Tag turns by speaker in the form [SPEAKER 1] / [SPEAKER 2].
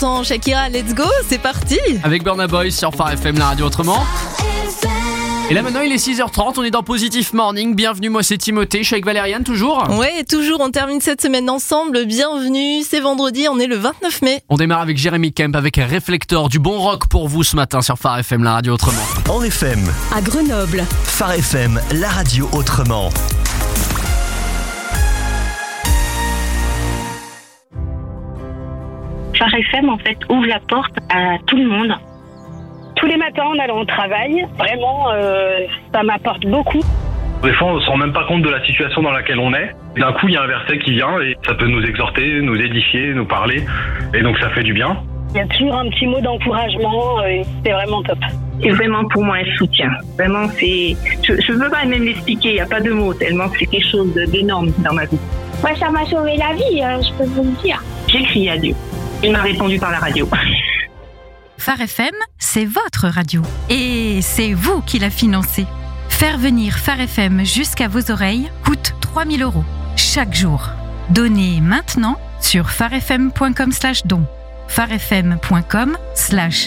[SPEAKER 1] l'instant, Shakira, let's go, c'est parti.
[SPEAKER 2] Avec Burna Boy sur Phare FM, la radio autrement. Et là maintenant il est 6h30, on est dans Positive Morning. Bienvenue, moi c'est Timothée, je suis avec Valériane toujours.
[SPEAKER 1] Ouais, toujours, on termine cette semaine ensemble. Bienvenue, c'est vendredi, on est le 29 mai.
[SPEAKER 2] On démarre avec Jérémy Kemp avec Réflecteur, du bon rock pour vous ce matin sur Phare FM, la radio autrement.
[SPEAKER 3] En FM,
[SPEAKER 1] À Grenoble.
[SPEAKER 3] Phare FM, la radio autrement.
[SPEAKER 4] Phare FM, en fait, ouvre la porte à tout le monde.
[SPEAKER 5] Tous les matins en allant au travail, vraiment, ça m'apporte beaucoup.
[SPEAKER 6] Des fois, on ne se rend même pas compte de la situation dans laquelle on est. D'un coup, il y a un verset qui vient et ça peut nous exhorter, nous édifier, nous parler. Et donc, ça fait du bien.
[SPEAKER 5] Il y a toujours un petit mot d'encouragement et c'est vraiment top.
[SPEAKER 4] C'est vraiment pour moi un soutien. Vraiment, c'est... Je ne peux pas même l'expliquer, il n'y a pas de mots, tellement c'est quelque chose d'énorme dans ma vie.
[SPEAKER 7] Moi, ça m'a sauvé la vie, je peux vous le dire.
[SPEAKER 4] J'ai crié à Dieu. Il m'a répondu par la radio.
[SPEAKER 8] Phare FM, c'est votre radio. Et c'est vous qui la financez. Faire venir Phare FM jusqu'à vos oreilles coûte 3 000 € chaque jour. Donnez maintenant sur pharefm.com/don. pharefm.com/